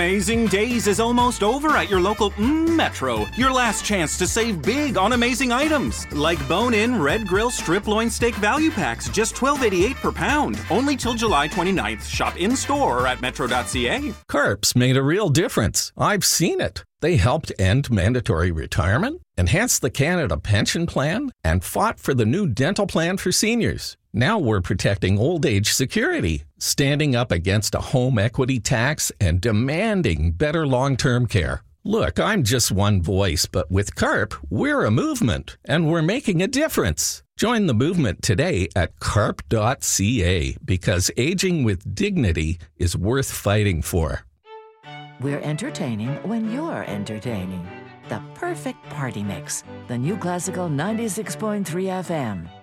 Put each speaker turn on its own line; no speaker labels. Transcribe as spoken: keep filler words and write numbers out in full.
Amazing Days is almost over at your local mm, Metro. Your last chance to save big on amazing items. Like bone-in red grill strip loin steak value packs, just twelve eighty-eight per pound. Only till July twenty-ninth. Shop in-store or at metro dot c a.
CURPS made a real difference. I've seen it. They helped end mandatory retirement, enhanced the Canada Pension Plan, and fought for the new dental plan for seniors. Now we're protecting old age security, standing up against a home equity tax, and demanding better long-term care. Look, I'm just one voice, but with CURP, we're a movement, and we're making a difference. Join the movement today at carp dot c a because aging with dignity is worth fighting for.
We're entertaining when you're entertaining. The perfect party mix. The new classical ninety-six point three F M.